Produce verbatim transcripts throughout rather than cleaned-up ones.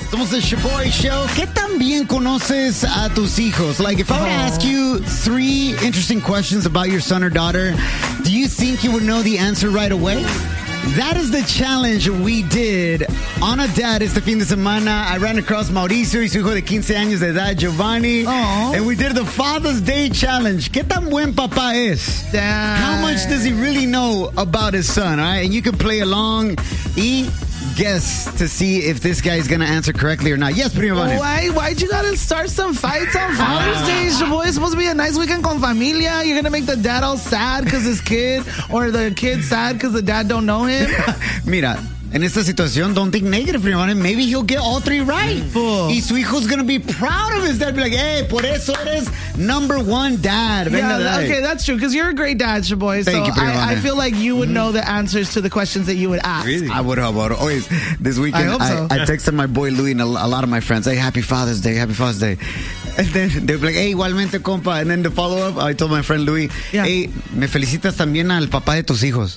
Somos the Shaboy Show. ¿Qué tan bien conoces a tus hijos? Like, if I were to ask you three interesting questions about your son or daughter, do you think you would know the answer right away? That is the challenge we did on a dad este fin de semana. I ran across Mauricio y su hijo de quince años de edad, Giovanni. Aww. And we did the Father's Day Challenge. ¿Qué tan buen papá es? Dad. How much does he really know about his son? All right? And you can play along y guess to see if this guy is going to answer correctly or not. Yes, Primo Vane. Why? Why'd you gotta start some fights on Father's Day? Shaboy, it's supposed to be a nice weekend con familia. You're gonna make the dad all sad because his kid, or the kid sad because the dad don't know him. Mira, en esta situación, don't think negative, Primo Vane. Maybe he'll get all three right. Full. Y su hijo's going to be proud of his dad. Be like, hey, por eso eres number one dad. Venga, Yeah, dad. okay, that's true because you're a great dad, Shaboy. So Thank you, Primo I, I Vane. feel like you would know the answers to the questions that you would ask. Really? I would have always. This weekend, I hope so. I, I texted my boy Louis and a, a lot of my friends, hey, happy Father's Day, happy Father's Day. And then they'd be like, hey, igualmente, compa. And then the follow-up, I told my friend Louis, Yeah. hey, me felicitas también al papá de tus hijos.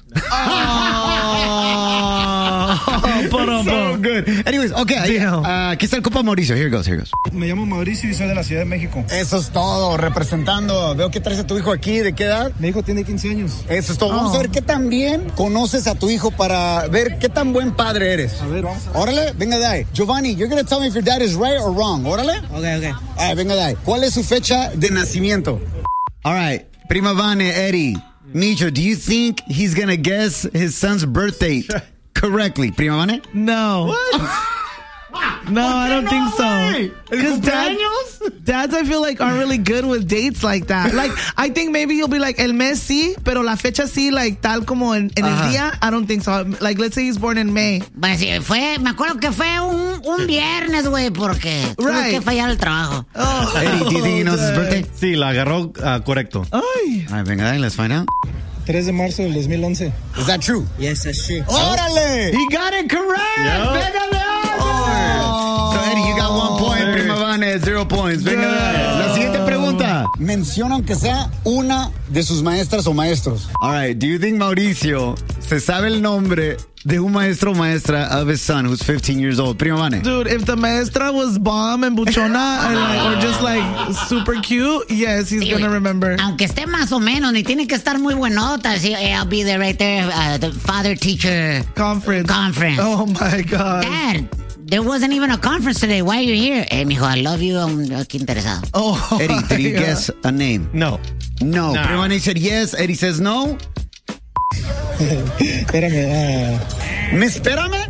Oh, So good. Anyways, okay. ahí, Damn. uh, aquí está el compa Mauricio. Here it goes, here it goes. Me llamo Mauricio y soy de la Ciudad de México. Eso es todo, representando. Veo que traes a tu hijo aquí. ¿De qué edad? Mi hijo tiene quince años. Eso es todo. Vamos Oh. a ver qué tan bien conoces a tu hijo para ver qué tan buen padre eres. A ver, vamos a ver. Órale, venga de ahí. Giovanni, you're going to tell me if your dad is right or wrong. Órale. Okay, okay. All right, venga de ahí. ¿Cuál es su fecha de nacimiento? All right. Prima Vane, Eddie, Micho, do you think he's going to guess his son's birth date correctly? Prima Vane? No. No, I don't think so. Because dad, cumpleaños? dads, I feel like, aren't really good with dates like that. Like, I think maybe he'll be like, el mes sí, pero la fecha sí, like, tal como en, en el Ajá. día. I don't think so. Like, let's say he's born in May. Pues sí, fue, me acuerdo que fue un, un viernes, güey, porque tuve Right. que fallar el trabajo. Oh, Eddie, do you think he knows his birthday? Sí, la agarró ah, correcto. Ay. All right, venga de ahí. Let's find out. tres de marzo del dos mil once. Is that true? Yes, that's true. ¡Órale! He got it correct! Yep. ¡Venga de ahí! So, Eddie, you got one point. Prima Vane, zero points. Venga de ahí. La siguiente pregunta. Menciona aunque sea una de sus maestras o maestros. All right, do you think Mauricio se sabe el nombre de un maestro o maestra of his son who's fifteen years old? Prima Vane. Dude, if the maestra was bomb and buchona and like, or just like super cute, yes, he's Sí, gonna güey. remember. Aunque esté más o menos, ni tiene que estar muy buenota. Sí, eh, I'll be there right there, uh, the father-teacher Conference. conference. Oh my God. Dad, there wasn't even a conference today. Why are you here? Eh, mijo, I love you. I'm aquí interesado. Oh, Eddie, did you my guess a name? No. No. Nah. Prima Vane said yes. Eddie says no. Espérame. ah, ¿Me espérame?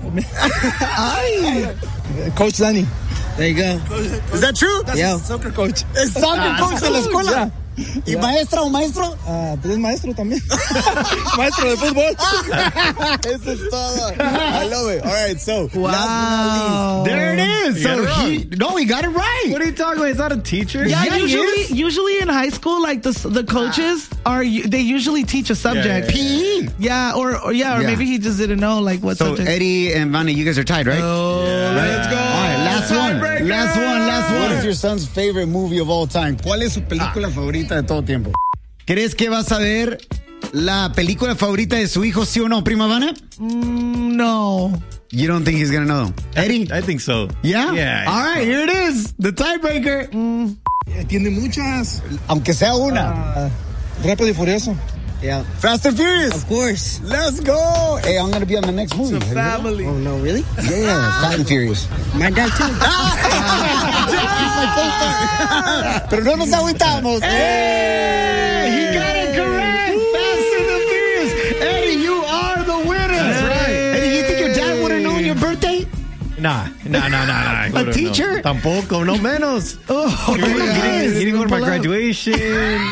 Coach Danny. There you go. Is that true? Yeah. Soccer coach. Es soccer coach de la escuela. ¿Y maestra o maestro? Ah, pues es maestro también. Maestro de fútbol. Eso es todo. I love it. All right, so Wow. last but not least, there it is. You got So it wrong. he, no, he got it right. What are you talking about? He's not a teacher. Yeah, Yeah, he usually, is. usually in high school, like the the coaches are they usually teach a subject. Yeah, P E. Yeah, or, or yeah, or Yeah. maybe he just didn't know like what So subject. Eddie and Vane, you guys are tied, right? Oh, Let's go. All right, last one. Tiebreaker. Last one. Last one. What is your son's favorite movie of all time? ¿Cuál es su película favorita de todo tiempo? ¿Crees que vas a ver la película favorita de su hijo, sí o no, Prima Vane? Mm, no. You don't think he's gonna know? Eddie? I think so. Yeah? Yeah. All right, here it is. The tiebreaker. Eh, Tiene muchas. Aunque sea una. Ah, Rápido y Furioso. Yeah. Fast and Furious. Of course. Let's go. Hey, I'm gonna be on the next movie. It's a family. Oh, no, really? Yeah, Fast and Furious. My dad, too. Pero no nos agüitamos. Hey, he got it correct. Fast and the Furious. Eddie, you are the winner. That's right. Eddie, you think your dad would have known your birthday? Nah, nah, nah, nah, nah. A teacher? No. Tampoco, no menos. Oh, He didn't, he didn't- he didn't go to my Pull out. graduation.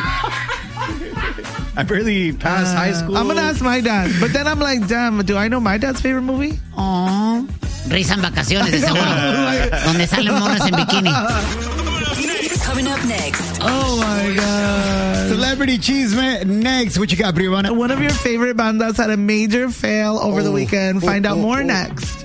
I barely passed high school. I'm gonna ask my dad, but then I'm like, damn, do I know my dad's favorite movie? Oh, risa en vacaciones, de seguro. Donde salen morras en bikini. Coming up next. Oh my God. Celebrity Cheeseman. Next, what you got, Brianna? One of your favorite bandas had a major fail over the Oh. weekend. Find Oh, out oh, more oh. next.